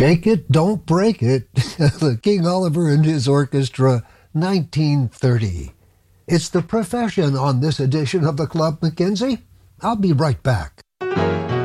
Shake It, Don't Break It, King Oliver and his orchestra, 1930. It's The Profession on this edition of the Club, Mackenzie. I'll be right back.